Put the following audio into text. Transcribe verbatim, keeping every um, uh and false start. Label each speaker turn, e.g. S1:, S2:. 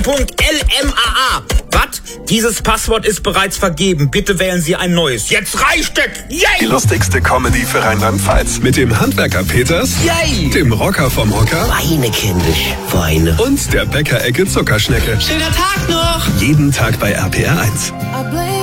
S1: lmaa. Was? Dieses Passwort ist bereits vergeben. Bitte wählen Sie ein neues. Jetzt reicht es! Yay!
S2: Die lustigste Comedy für Rheinland-Pfalz. Mit dem Handwerker Peters,
S1: Yay!
S2: dem Rocker vom Hocker
S3: Weine, kindisch, Weine.
S2: und der Bäckerecke Zuckerschnecke.
S3: Schöner Tag noch!
S2: Jeden Tag bei R P R eins.